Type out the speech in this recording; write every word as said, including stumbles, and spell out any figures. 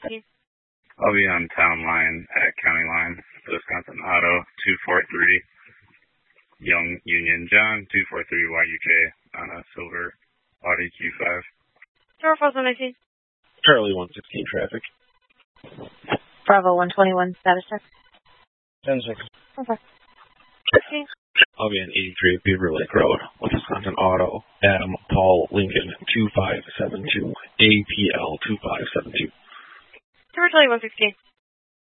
I'll be on town line at county line, Wisconsin Auto, two four three, Young Union John, two four three Y U J, on a silver Audi Q five. Charlie one sixteen traffic. Bravo one twenty-one, status check. ten seconds. Okay. I'll be on eighty-three Beaver Lake Road, Wisconsin Auto, Adam Paul Lincoln, two five seven two, A P L two five seven two. Charlie one sixteen.